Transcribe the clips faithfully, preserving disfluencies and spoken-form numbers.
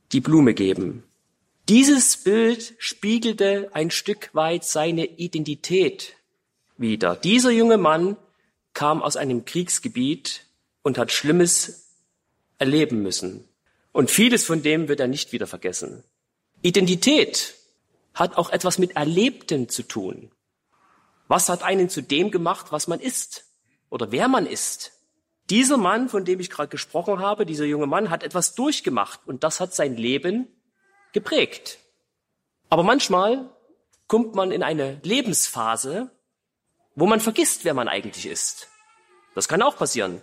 die Blume geben. Dieses Bild spiegelte ein Stück weit seine Identität wider. Dieser junge Mann kam aus einem Kriegsgebiet und hat Schlimmes erleben müssen. Und vieles von dem wird er nicht wieder vergessen. Identität hat auch etwas mit Erlebtem zu tun. Was hat einen zu dem gemacht, was man ist oder wer man ist? Dieser Mann, von dem ich gerade gesprochen habe, dieser junge Mann, hat etwas durchgemacht und das hat sein Leben geprägt. Aber manchmal kommt man in eine Lebensphase, wo man vergisst, wer man eigentlich ist. Das kann auch passieren.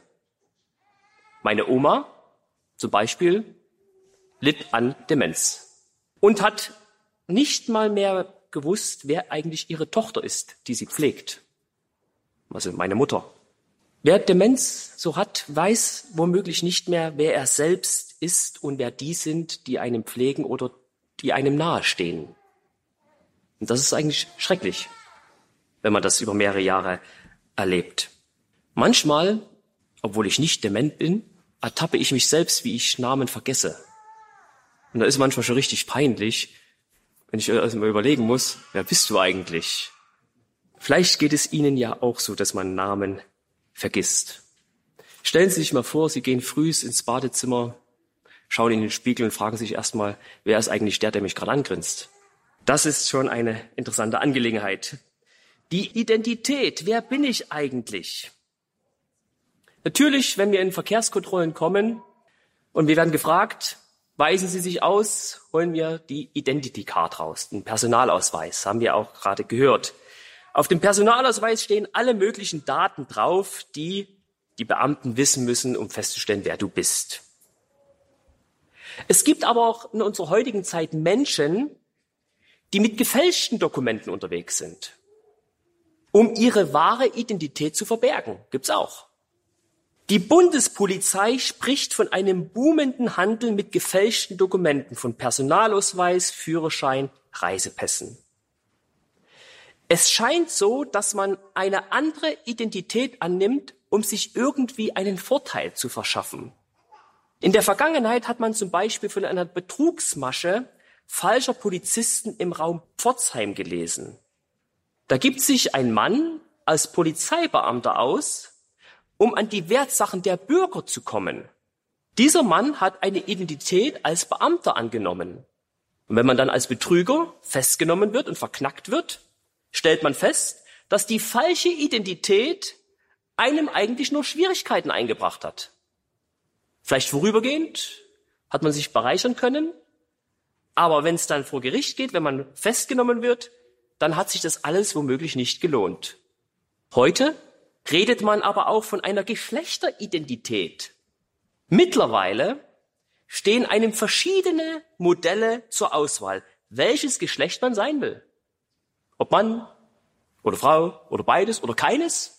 Meine Oma zum Beispiel litt an Demenz und hat nicht mal mehr gewusst, wer eigentlich ihre Tochter ist, die sie pflegt. Also meine Mutter. Wer Demenz so hat, weiß womöglich nicht mehr, wer er selbst ist und wer die sind, die einem pflegen oder die einem nahestehen. Und das ist eigentlich schrecklich, wenn man das über mehrere Jahre erlebt. Manchmal, obwohl ich nicht dement bin, ertappe ich mich selbst, wie ich Namen vergesse. Und da ist manchmal schon richtig peinlich, wenn ich also mal überlegen muss, wer bist du eigentlich? Vielleicht geht es Ihnen ja auch so, dass man Namen vergisst. Stellen Sie sich mal vor, Sie gehen früh ins Badezimmer, schauen in den Spiegel und fragen sich erstmal, wer ist eigentlich der, der mich gerade angrinst? Das ist schon eine interessante Angelegenheit. Die Identität, wer bin ich eigentlich? Natürlich, wenn wir in Verkehrskontrollen kommen und wir werden gefragt, weisen Sie sich aus, holen wir die Identity Card raus, den Personalausweis, haben wir auch gerade gehört. Auf dem Personalausweis stehen alle möglichen Daten drauf, die die Beamten wissen müssen, um festzustellen, wer du bist. Es gibt aber auch in unserer heutigen Zeit Menschen, die mit gefälschten Dokumenten unterwegs sind, um ihre wahre Identität zu verbergen. Gibt's auch. Die Bundespolizei spricht von einem boomenden Handel mit gefälschten Dokumenten, von Personalausweis, Führerschein, Reisepässen. Es scheint so, dass man eine andere Identität annimmt, um sich irgendwie einen Vorteil zu verschaffen. In der Vergangenheit hat man zum Beispiel von einer Betrugsmasche falscher Polizisten im Raum Pforzheim gelesen. Da gibt sich ein Mann als Polizeibeamter aus, um an die Wertsachen der Bürger zu kommen. Dieser Mann hat eine Identität als Beamter angenommen. Und wenn man dann als Betrüger festgenommen wird und verknackt wird, stellt man fest, dass die falsche Identität einem eigentlich nur Schwierigkeiten eingebracht hat. Vielleicht vorübergehend hat man sich bereichern können, aber wenn es dann vor Gericht geht, wenn man festgenommen wird, dann hat sich das alles womöglich nicht gelohnt. Heute redet man aber auch von einer Geschlechteridentität. Mittlerweile stehen einem verschiedene Modelle zur Auswahl, welches Geschlecht man sein will. Ob Mann oder Frau oder beides oder keines.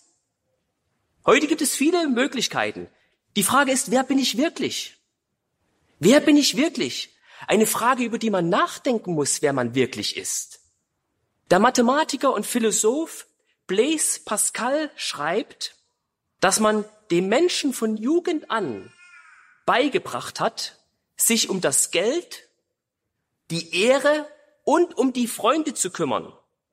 Heute gibt es viele Möglichkeiten. Die Frage ist, wer bin ich wirklich? Wer bin ich wirklich? Eine Frage, über die man nachdenken muss, wer man wirklich ist. Der Mathematiker und Philosoph Blaise Pascal schreibt, dass man dem Menschen von Jugend an beigebracht hat, sich um das Geld, die Ehre und um die Freunde zu kümmern.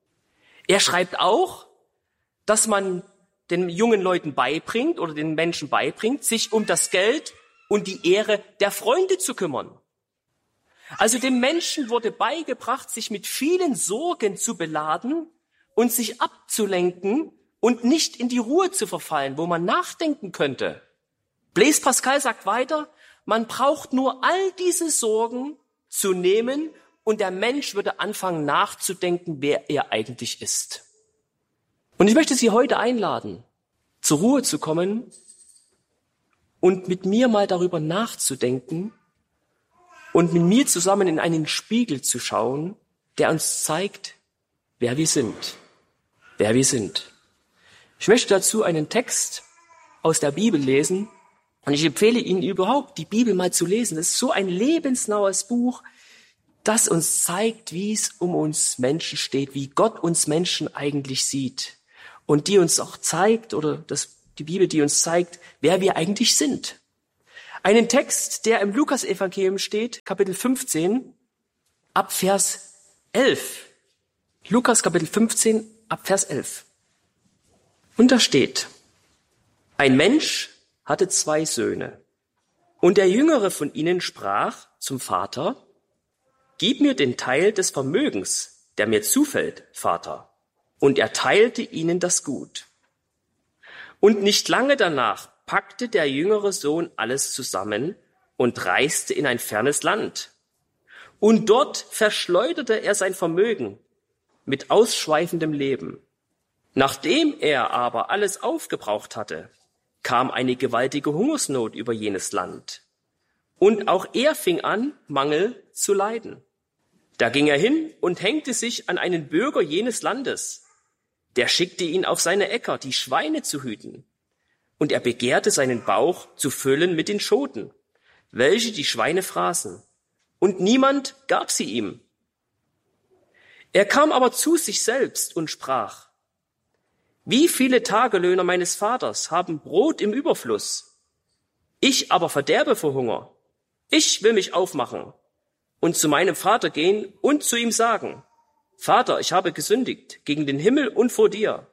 Er schreibt auch, dass man den jungen Leuten beibringt oder den Menschen beibringt, sich um das Geld und die Ehre der Freunde zu kümmern. Also dem Menschen wurde beigebracht, sich mit vielen Sorgen zu beladen und sich abzulenken und nicht in die Ruhe zu verfallen, wo man nachdenken könnte. Blaise Pascal sagt weiter, man braucht nur all diese Sorgen zu nehmen und der Mensch würde anfangen nachzudenken, wer er eigentlich ist. Und ich möchte Sie heute einladen, zur Ruhe zu kommen und mit mir mal darüber nachzudenken und mit mir zusammen in einen Spiegel zu schauen, der uns zeigt, wer wir sind. Wer wir sind. Ich möchte dazu einen Text aus der Bibel lesen und ich empfehle Ihnen überhaupt, die Bibel mal zu lesen. Das ist so ein lebensnaues Buch, das uns zeigt, wie es um uns Menschen steht, wie Gott uns Menschen eigentlich sieht und die uns auch zeigt, oder das, die Bibel, die uns zeigt, wer wir eigentlich sind. Einen Text, der im Lukas-Evangelium steht, Kapitel fünfzehn, ab Vers elf. Lukas Kapitel fünfzehn, ab Vers elf. Und da steht: Ein Mensch hatte zwei Söhne. Und der jüngere von ihnen sprach zum Vater: Gib mir den Teil des Vermögens, der mir zufällt, Vater. Und er teilte ihnen das Gut. Und nicht lange danach packte der jüngere Sohn alles zusammen und reiste in ein fernes Land. Und dort verschleuderte er sein Vermögen mit ausschweifendem Leben. Nachdem er aber alles aufgebraucht hatte, kam eine gewaltige Hungersnot über jenes Land. Und auch er fing an, Mangel zu leiden. Da ging er hin und hängte sich an einen Bürger jenes Landes. Der schickte ihn auf seine Äcker, die Schweine zu hüten. Und er begehrte, seinen Bauch zu füllen mit den Schoten, welche die Schweine fraßen. Und niemand gab sie ihm. Er kam aber zu sich selbst und sprach: Wie viele Tagelöhner meines Vaters haben Brot im Überfluss? Ich aber verderbe vor Hunger. Ich will mich aufmachen und zu meinem Vater gehen und zu ihm sagen: Vater, ich habe gesündigt gegen den Himmel und vor dir.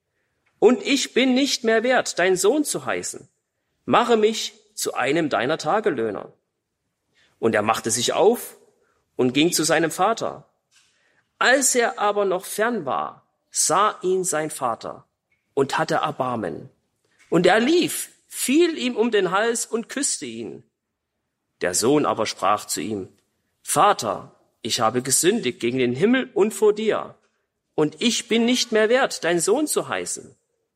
Und ich bin nicht mehr wert, dein Sohn zu heißen. Mache mich zu einem deiner Tagelöhner. Und er machte sich auf und ging zu seinem Vater. Als er aber noch fern war, sah ihn sein Vater und hatte Erbarmen. Und er lief, fiel ihm um den Hals und küsste ihn. Der Sohn aber sprach zu ihm: Vater, ich habe gesündigt gegen den Himmel und vor dir, und ich bin nicht mehr wert, dein Sohn zu heißen.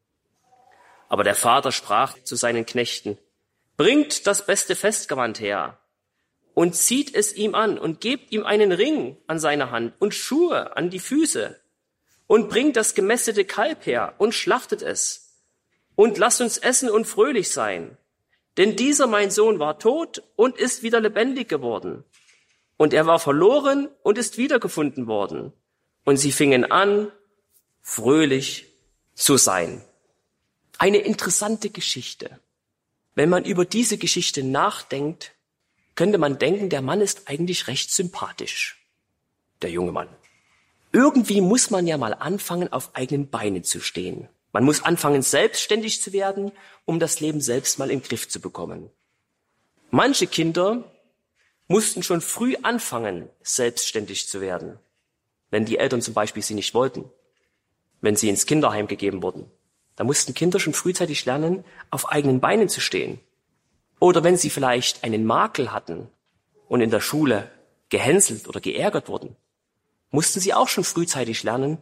Aber der Vater sprach zu seinen Knechten: Bringt das beste Festgewand her und zieht es ihm an und gebt ihm einen Ring an seine Hand und Schuhe an die Füße und bringt das gemästete Kalb her und schlachtet es und lasst uns essen und fröhlich sein. Denn dieser mein Sohn war tot und ist wieder lebendig geworden. Und er war verloren und ist wiedergefunden worden. Und sie fingen an, fröhlich zu sein. Eine interessante Geschichte. Wenn man über diese Geschichte nachdenkt, könnte man denken, der Mann ist eigentlich recht sympathisch, der junge Mann. Irgendwie muss man ja mal anfangen, auf eigenen Beinen zu stehen. Man muss anfangen, selbstständig zu werden, um das Leben selbst mal im Griff zu bekommen. Manche Kinder mussten schon früh anfangen, selbstständig zu werden, wenn die Eltern zum Beispiel sie nicht wollten, wenn sie ins Kinderheim gegeben wurden. Da mussten Kinder schon frühzeitig lernen, auf eigenen Beinen zu stehen. Oder wenn sie vielleicht einen Makel hatten und in der Schule gehänselt oder geärgert wurden, mussten sie auch schon frühzeitig lernen,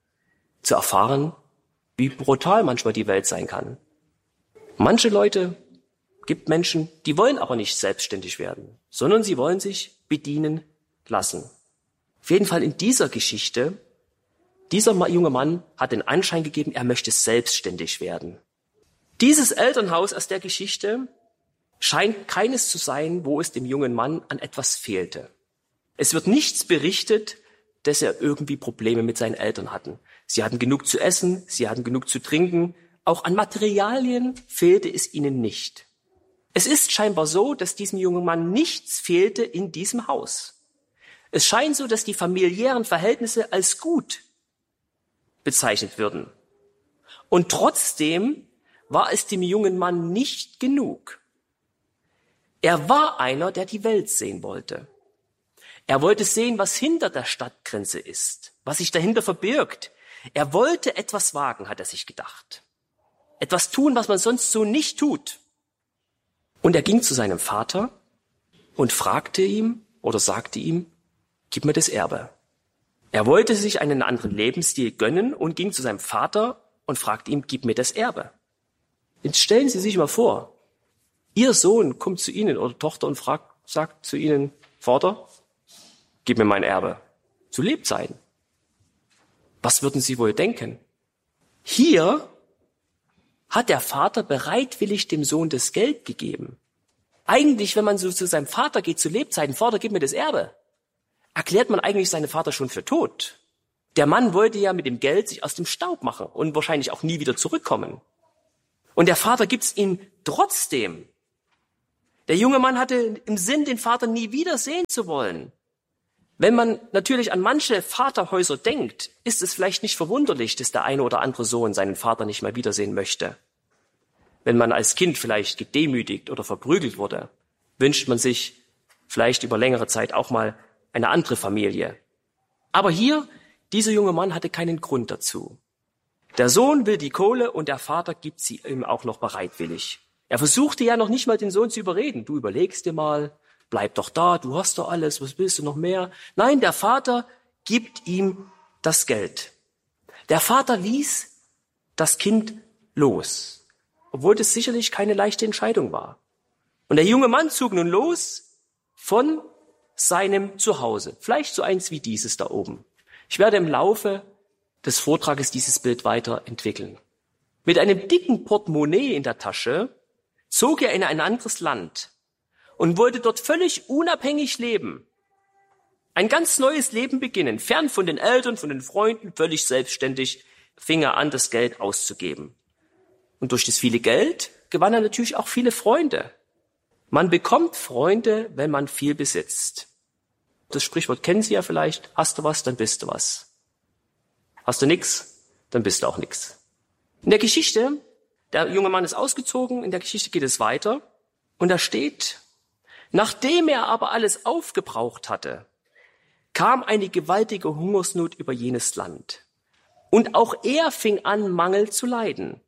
zu erfahren, wie brutal manchmal die Welt sein kann. Manche Leute, gibt Menschen, die wollen aber nicht selbstständig werden, sondern sie wollen sich bedienen lassen. Auf jeden Fall in dieser Geschichte, dieser junge Mann hat den Anschein gegeben, er möchte selbstständig werden. Dieses Elternhaus aus der Geschichte scheint keines zu sein, wo es dem jungen Mann an etwas fehlte. Es wird nichts berichtet, dass er irgendwie Probleme mit seinen Eltern hatten. Sie hatten genug zu essen, sie hatten genug zu trinken. Auch an Materialien fehlte es ihnen nicht. Es ist scheinbar so, dass diesem jungen Mann nichts fehlte in diesem Haus. Es scheint so, dass die familiären Verhältnisse als gut bezeichnet würden. Und trotzdem war es dem jungen Mann nicht genug. Er war einer, der die Welt sehen wollte. Er wollte sehen, was hinter der Stadtgrenze ist, was sich dahinter verbirgt. Er wollte etwas wagen, hat er sich gedacht. Etwas tun, was man sonst so nicht tut. Und er ging zu seinem Vater und fragte ihm oder sagte ihm: Gib mir das Erbe. Er wollte sich einen anderen Lebensstil gönnen und ging zu seinem Vater und fragte ihm: Gib mir das Erbe. Jetzt stellen Sie sich mal vor, Ihr Sohn kommt zu Ihnen oder Tochter und fragt, sagt zu Ihnen: Vater, gib mir mein Erbe. Zu Lebzeiten. Was würden Sie wohl denken? Hier hat der Vater bereitwillig dem Sohn das Geld gegeben. Eigentlich, wenn man so zu seinem Vater geht, zu Lebzeiten: Vater, gib mir das Erbe, erklärt man eigentlich seinen Vater schon für tot. Der Mann wollte ja mit dem Geld sich aus dem Staub machen und wahrscheinlich auch nie wieder zurückkommen. Und der Vater gibt's ihm trotzdem. Der junge Mann hatte im Sinn, den Vater nie wiedersehen zu wollen. Wenn man natürlich an manche Vaterhäuser denkt, ist es vielleicht nicht verwunderlich, dass der eine oder andere Sohn seinen Vater nicht mehr wiedersehen möchte. Wenn man als Kind vielleicht gedemütigt oder verprügelt wurde, wünscht man sich vielleicht über längere Zeit auch mal eine andere Familie. Aber hier, dieser junge Mann hatte keinen Grund dazu. Der Sohn will die Kohle und der Vater gibt sie ihm auch noch bereitwillig. Er versuchte ja noch nicht mal den Sohn zu überreden. Du überlegst dir mal, bleib doch da, du hast doch alles, was willst du noch mehr? Nein, der Vater gibt ihm das Geld. Der Vater ließ das Kind los, obwohl das sicherlich keine leichte Entscheidung war. Und der junge Mann zog nun los von seinem Zuhause, vielleicht so eins wie dieses da oben. Ich werde im Laufe des Vortrages dieses Bild weiterentwickeln. Mit einem dicken Portemonnaie in der Tasche zog er in ein anderes Land und wollte dort völlig unabhängig leben. Ein ganz neues Leben beginnen, fern von den Eltern, von den Freunden, völlig selbstständig fing er an, das Geld auszugeben. Und durch das viele Geld gewann er natürlich auch viele Freunde. Man bekommt Freunde, wenn man viel besitzt. Das Sprichwort kennen Sie ja vielleicht. Hast du was, dann bist du was. Hast du nix, dann bist du auch nix. In der Geschichte, der junge Mann ist ausgezogen, in der Geschichte geht es weiter. Und da steht, nachdem er aber alles aufgebraucht hatte, kam eine gewaltige Hungersnot über jenes Land. Und auch er fing an, Mangel zu leiden.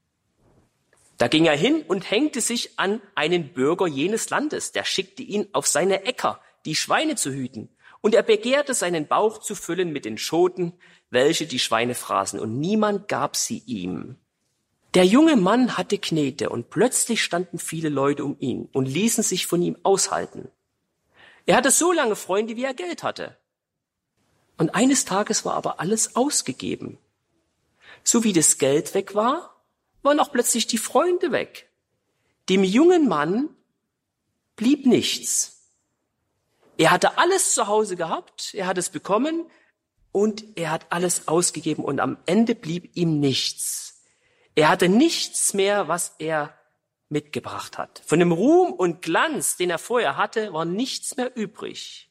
Da ging er hin und hängte sich an einen Bürger jenes Landes. Der schickte ihn auf seine Äcker, die Schweine zu hüten. Und er begehrte, seinen Bauch zu füllen mit den Schoten, welche die Schweine fraßen. Und niemand gab sie ihm. Der junge Mann hatte Knete und plötzlich standen viele Leute um ihn und ließen sich von ihm aushalten. Er hatte so lange Freunde, wie er Geld hatte. Und eines Tages war aber alles ausgegeben. So wie das Geld weg war, waren auch plötzlich die Freunde weg. Dem jungen Mann blieb nichts. Er hatte alles zu Hause gehabt, er hat es bekommen und er hat alles ausgegeben und am Ende blieb ihm nichts. Er hatte nichts mehr, was er mitgebracht hat. Von dem Ruhm und Glanz, den er vorher hatte, war nichts mehr übrig.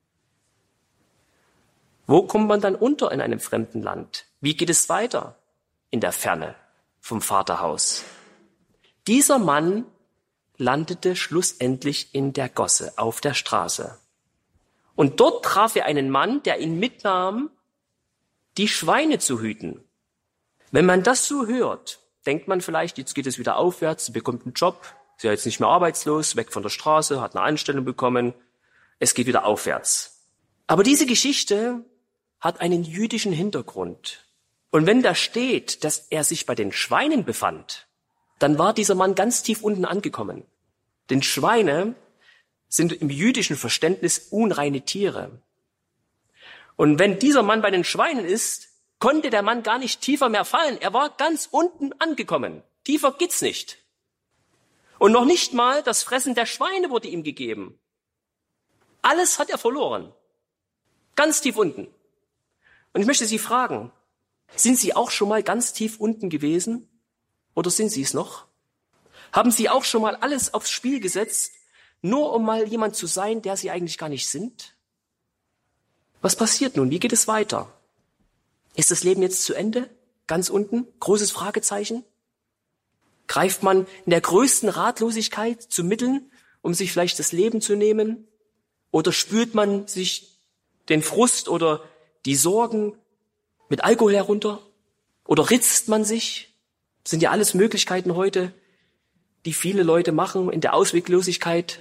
Wo kommt man dann unter in einem fremden Land? Wie geht es weiter? In der Ferne vom Vaterhaus. Dieser Mann landete schlussendlich in der Gosse, auf der Straße. Und dort traf er einen Mann, der ihn mitnahm, die Schweine zu hüten. Wenn man das so hört, denkt man vielleicht, jetzt geht es wieder aufwärts, sie bekommt einen Job, sie ist jetzt nicht mehr arbeitslos, weg von der Straße, hat eine Anstellung bekommen, es geht wieder aufwärts. Aber diese Geschichte hat einen jüdischen Hintergrund. Und wenn da steht, dass er sich bei den Schweinen befand, dann war dieser Mann ganz tief unten angekommen. Denn Schweine sind im jüdischen Verständnis unreine Tiere. Und wenn dieser Mann bei den Schweinen ist, konnte der Mann gar nicht tiefer mehr fallen. Er war ganz unten angekommen. Tiefer geht's nicht. Und noch nicht mal das Fressen der Schweine wurde ihm gegeben. Alles hat er verloren. Ganz tief unten. Und ich möchte Sie fragen, sind Sie auch schon mal ganz tief unten gewesen? Oder sind Sie es noch? Haben Sie auch schon mal alles aufs Spiel gesetzt, nur um mal jemand zu sein, der Sie eigentlich gar nicht sind? Was passiert nun? Wie geht es weiter? Ist das Leben jetzt zu Ende? Ganz unten? Großes Fragezeichen? Greift man in der größten Ratlosigkeit zu Mitteln, um sich vielleicht das Leben zu nehmen? Oder spürt man sich den Frust oder die Sorgen mit Alkohol herunter? Oder ritzt man sich? Das sind ja alles Möglichkeiten heute, die viele Leute machen in der Ausweglosigkeit.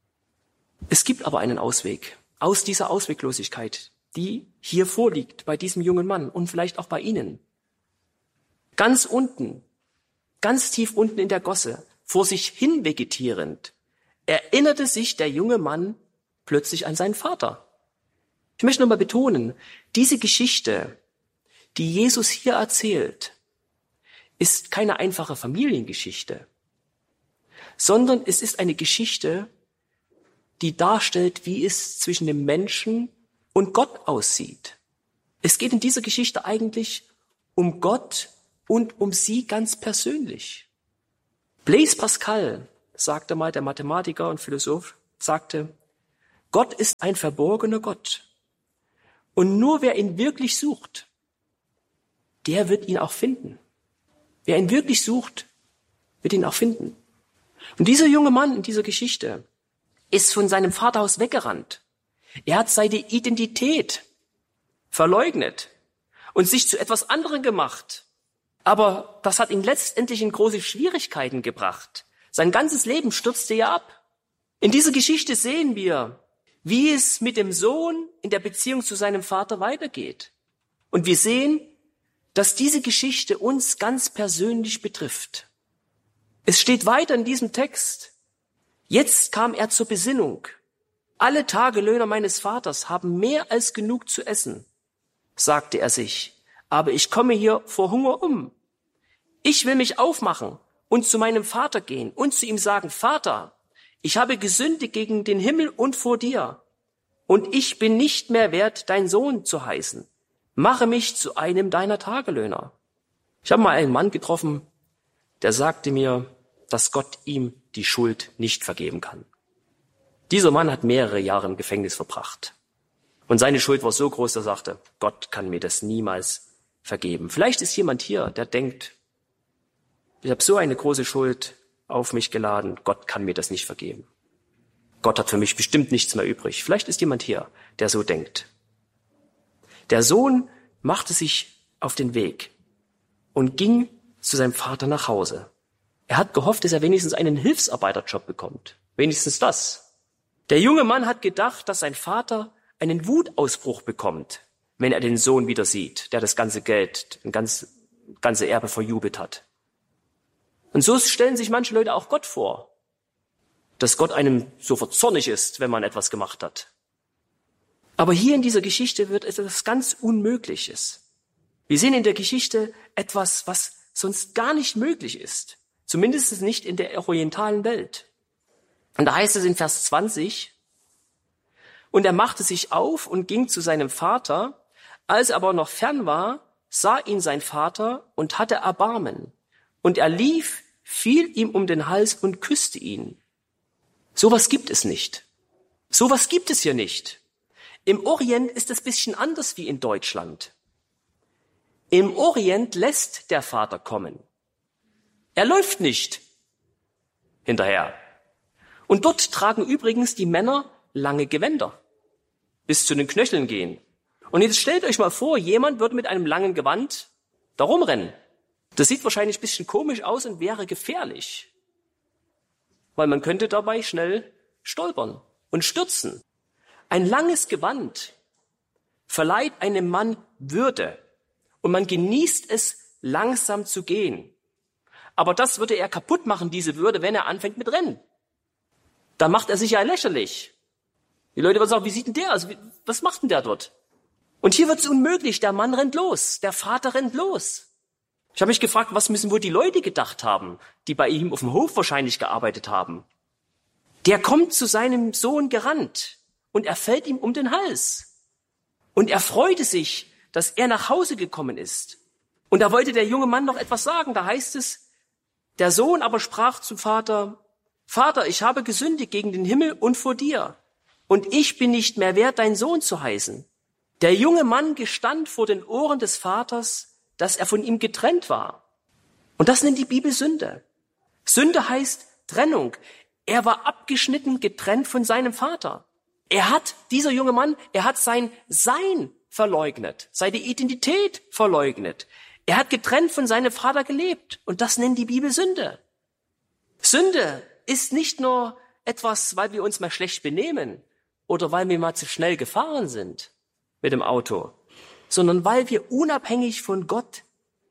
Es gibt aber einen Ausweg aus dieser Ausweglosigkeit, die hier vorliegt bei diesem jungen Mann und vielleicht auch bei Ihnen. Ganz unten, ganz tief unten in der Gosse, vor sich hin vegetierend, erinnerte sich der junge Mann plötzlich an seinen Vater. Ich möchte nochmal betonen, diese Geschichte, die Jesus hier erzählt, ist keine einfache Familiengeschichte, sondern es ist eine Geschichte, die darstellt, wie es zwischen dem Menschen und Gott aussieht. Es geht in dieser Geschichte eigentlich um Gott und um Sie ganz persönlich. Blaise Pascal sagte mal der Mathematiker und Philosoph, sagte, Gott ist ein verborgener Gott. Und nur wer ihn wirklich sucht, der wird ihn auch finden. Wer ihn wirklich sucht, wird ihn auch finden. Und dieser junge Mann in dieser Geschichte ist von seinem Vaterhaus weggerannt. Er hat seine Identität verleugnet und sich zu etwas anderem gemacht. Aber das hat ihn letztendlich in große Schwierigkeiten gebracht. Sein ganzes Leben stürzte ja ab. In dieser Geschichte sehen wir, wie es mit dem Sohn in der Beziehung zu seinem Vater weitergeht. Und wir sehen, dass diese Geschichte uns ganz persönlich betrifft. Es steht weiter in diesem Text, jetzt kam er zur Besinnung. Alle Tagelöhner meines Vaters haben mehr als genug zu essen, sagte er sich, aber ich komme hier vor Hunger um. Ich will mich aufmachen und zu meinem Vater gehen und zu ihm sagen, Vater, ich habe gesündigt gegen den Himmel und vor dir, und ich bin nicht mehr wert, dein Sohn zu heißen. Mache mich zu einem deiner Tagelöhner. Ich habe mal einen Mann getroffen, der sagte mir, dass Gott ihm die Schuld nicht vergeben kann. Dieser Mann hat mehrere Jahre im Gefängnis verbracht. Und seine Schuld war so groß, dass er sagte, Gott kann mir das niemals vergeben. Vielleicht ist jemand hier, der denkt, ich habe so eine große Schuld auf mich geladen, Gott kann mir das nicht vergeben. Gott hat für mich bestimmt nichts mehr übrig. Vielleicht ist jemand hier, der so denkt. Der Sohn machte sich auf den Weg und ging zu seinem Vater nach Hause. Er hat gehofft, dass er wenigstens einen Hilfsarbeiterjob bekommt. Wenigstens das. Der junge Mann hat gedacht, dass sein Vater einen Wutausbruch bekommt, wenn er den Sohn wieder sieht, der das ganze Geld, das ganze, ganze Erbe verjubelt hat. Und so stellen sich manche Leute auch Gott vor, dass Gott einem sofort zornig ist, wenn man etwas gemacht hat. Aber hier in dieser Geschichte wird etwas ganz Unmögliches. Wir sehen in der Geschichte etwas, was sonst gar nicht möglich ist. Zumindest nicht in der orientalen Welt. Und da heißt es in Vers zwanzig, und er machte sich auf und ging zu seinem Vater. Als er aber noch fern war, sah ihn sein Vater und hatte Erbarmen. Und er lief, fiel ihm um den Hals und küsste ihn. Sowas gibt es nicht. Sowas gibt es hier nicht. Im Orient ist es ein bisschen anders wie in Deutschland. Im Orient lässt der Vater kommen. Er läuft nicht hinterher. Und dort tragen übrigens die Männer lange Gewänder, bis zu den Knöcheln gehen. Und jetzt stellt euch mal vor, jemand würde mit einem langen Gewand da rumrennen. Das sieht wahrscheinlich ein bisschen komisch aus und wäre gefährlich, weil man könnte dabei schnell stolpern und stürzen. Ein langes Gewand verleiht einem Mann Würde und man genießt es, langsam zu gehen. Aber das würde er kaputt machen, diese Würde, wenn er anfängt mit Rennen. Dann macht er sich ja lächerlich. Die Leute würden sagen, wie sieht denn der aus? Was macht denn der dort? Und hier wird es unmöglich. Der Mann rennt los. Der Vater rennt los. Ich habe mich gefragt, was müssen wohl die Leute gedacht haben, die bei ihm auf dem Hof wahrscheinlich gearbeitet haben. Der kommt zu seinem Sohn gerannt und er fällt ihm um den Hals. Und er freute sich, dass er nach Hause gekommen ist. Und da wollte der junge Mann noch etwas sagen. Da heißt es, der Sohn aber sprach zum Vater, Vater, ich habe gesündigt gegen den Himmel und vor dir. Und ich bin nicht mehr wert, dein Sohn zu heißen. Der junge Mann gestand vor den Ohren des Vaters, dass er von ihm getrennt war. Und das nennt die Bibel Sünde. Sünde heißt Trennung. Er war abgeschnitten, getrennt von seinem Vater. Er hat, dieser junge Mann, er hat sein Sein verleugnet, seine Identität verleugnet. Er hat getrennt von seinem Vater gelebt. Und das nennt die Bibel Sünde. Sünde ist nicht nur etwas, weil wir uns mal schlecht benehmen oder weil wir mal zu schnell gefahren sind mit dem Auto, sondern weil wir unabhängig von Gott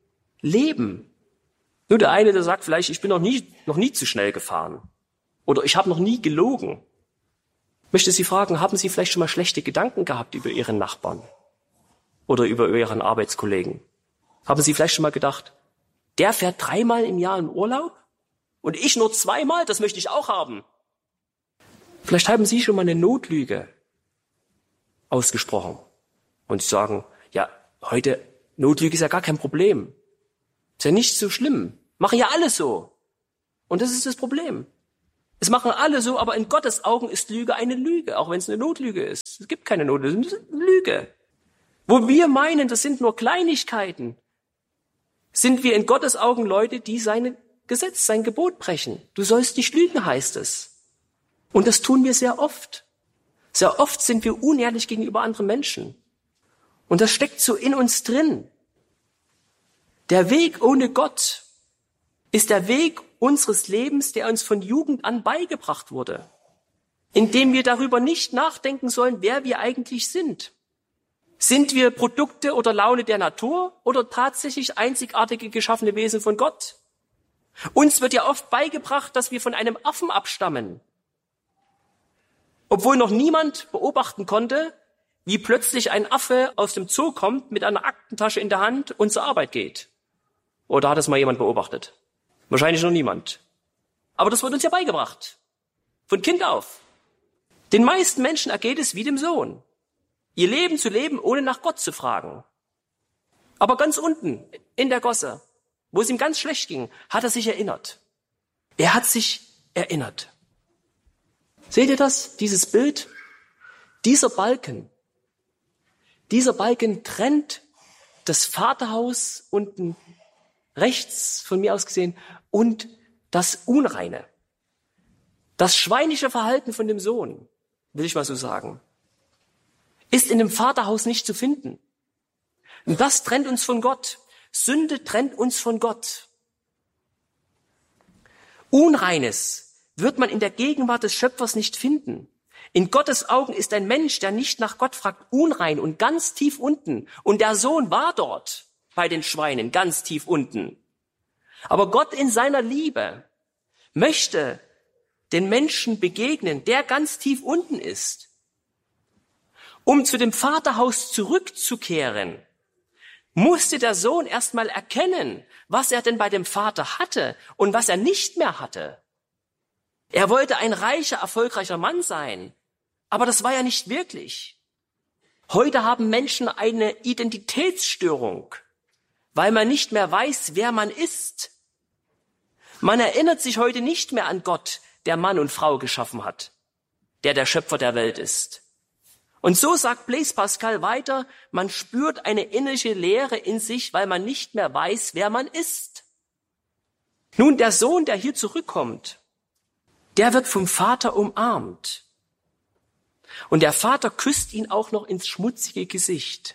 leben. Nur der eine, der sagt vielleicht, ich bin noch nie, noch nie zu schnell gefahren oder ich habe noch nie gelogen. Ich möchte Sie fragen, haben Sie vielleicht schon mal schlechte Gedanken gehabt über Ihren Nachbarn oder über Ihren Arbeitskollegen? Haben Sie vielleicht schon mal gedacht, der fährt dreimal im Jahr in Urlaub und ich nur zweimal, das möchte ich auch haben. Vielleicht haben Sie schon mal eine Notlüge ausgesprochen und sagen, ja, heute, Notlüge ist ja gar kein Problem. Ist ja nicht so schlimm. Machen ja alle so. Und das ist das Problem. Es machen alle so, aber in Gottes Augen ist Lüge eine Lüge, auch wenn es eine Notlüge ist. Es gibt keine Notlüge, es ist eine Lüge. Wo wir meinen, das sind nur Kleinigkeiten, sind wir in Gottes Augen Leute, die sein Gesetz, sein Gebot brechen. Du sollst nicht lügen, heißt es. Und das tun wir sehr oft. Sehr oft sind wir unehrlich gegenüber anderen Menschen. Und das steckt so in uns drin. Der Weg ohne Gott ist der Weg unseres Lebens, der uns von Jugend an beigebracht wurde, indem wir darüber nicht nachdenken sollen, wer wir eigentlich sind. Sind wir Produkte oder Laune der Natur oder tatsächlich einzigartige geschaffene Wesen von Gott? Uns wird ja oft beigebracht, dass wir von einem Affen abstammen, obwohl noch niemand beobachten konnte, wie plötzlich ein Affe aus dem Zoo kommt, mit einer Aktentasche in der Hand und zur Arbeit geht. Oder hat es mal jemand beobachtet? Wahrscheinlich noch niemand. Aber das wird uns ja beigebracht. Von Kind auf. Den meisten Menschen ergeht es wie dem Sohn. Ihr Leben zu leben, ohne nach Gott zu fragen. Aber ganz unten, in der Gosse, wo es ihm ganz schlecht ging, hat er sich erinnert. Er hat sich erinnert. Seht ihr das, dieses Bild? Dieser Balken, dieser Balken trennt das Vaterhaus unten rechts von mir aus gesehen und das Unreine. Das schweinische Verhalten von dem Sohn, will ich mal so sagen, ist in dem Vaterhaus nicht zu finden. Und das trennt uns von Gott. Sünde trennt uns von Gott. Unreines wird man in der Gegenwart des Schöpfers nicht finden. In Gottes Augen ist ein Mensch, der nicht nach Gott fragt, unrein und ganz tief unten. Und der Sohn war dort bei den Schweinen, ganz tief unten. Aber Gott in seiner Liebe möchte den Menschen begegnen, der ganz tief unten ist. Um zu dem Vaterhaus zurückzukehren, musste der Sohn erstmal erkennen, was er denn bei dem Vater hatte und was er nicht mehr hatte. Er wollte ein reicher, erfolgreicher Mann sein, aber das war er nicht wirklich. Heute haben Menschen eine Identitätsstörung, weil man nicht mehr weiß, wer man ist. Man erinnert sich heute nicht mehr an Gott, der Mann und Frau geschaffen hat, der der Schöpfer der Welt ist. Und so sagt Blaise Pascal weiter, man spürt eine innerliche Leere in sich, weil man nicht mehr weiß, wer man ist. Nun, der Sohn, der hier zurückkommt, der wird vom Vater umarmt. Und der Vater küsst ihn auch noch ins schmutzige Gesicht.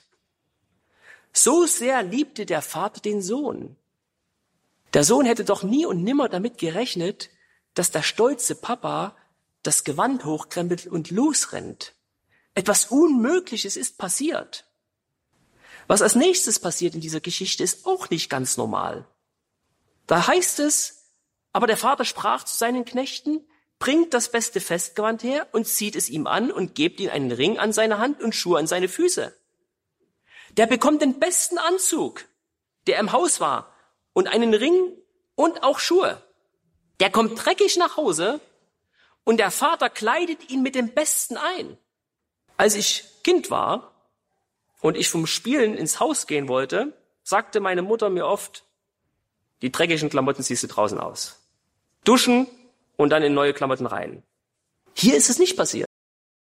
So sehr liebte der Vater den Sohn. Der Sohn hätte doch nie und nimmer damit gerechnet, dass der stolze Papa das Gewand hochkrempelt und losrennt. Etwas Unmögliches ist passiert. Was als nächstes passiert in dieser Geschichte, ist auch nicht ganz normal. Da heißt es, aber der Vater sprach zu seinen Knechten, bringt das beste Festgewand her und zieht es ihm an und gebt ihm einen Ring an seine Hand und Schuhe an seine Füße. Der bekommt den besten Anzug, der im Haus war, und einen Ring und auch Schuhe. Der kommt dreckig nach Hause und der Vater kleidet ihn mit dem Besten ein. Als ich Kind war und ich vom Spielen ins Haus gehen wollte, sagte meine Mutter mir oft, die dreckigen Klamotten ziehst du draußen aus. Duschen und dann in neue Klamotten rein. Hier ist es nicht passiert.